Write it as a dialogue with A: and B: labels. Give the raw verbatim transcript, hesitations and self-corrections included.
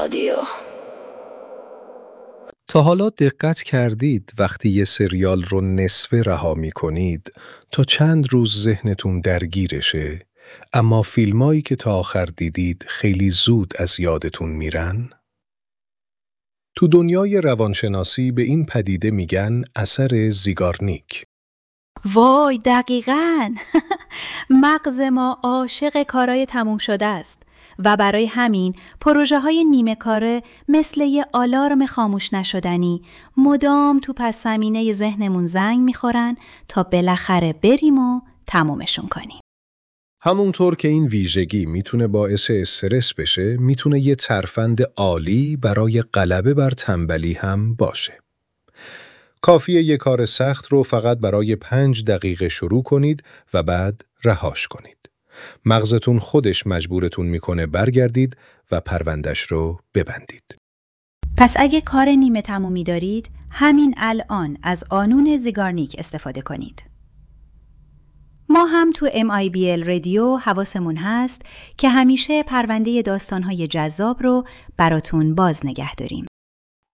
A: رادیو.
B: تا حالا دقت کردید وقتی یه سریال رو نصفه رها می کنید تا چند روز ذهنتون درگیرشه، اما فیلمایی که تا آخر دیدید خیلی زود از یادتون میرن؟ تو دنیای روانشناسی به این پدیده میگن اثر زیگارنیک.
C: وای دقیقاً. مغز ما عاشق کارای تموم شده است و برای همین پروژه های نیمه کاره مثل یه آلارم خاموش نشدنی مدام تو پس زمینه ذهنمون زنگ میخورن تا بالاخره بریم و تمومشون کنیم.
B: همونطور که این ویژگی میتونه باعث استرس بشه، میتونه یه ترفند عالی برای غلبه بر تنبلی هم باشه. کافیه یه کار سخت رو فقط برای پنج دقیقه شروع کنید و بعد رهاش کنید. مغزتون خودش مجبورتون میکنه برگردید و پروندش رو ببندید.
C: پس اگه کار نیمه تمومی دارید، همین الان از قانون زیگارنیک استفاده کنید. ما هم تو ام آی بی ال رادیو حواسمون هست که همیشه پرونده داستان‌های جذاب رو براتون باز نگه داریم.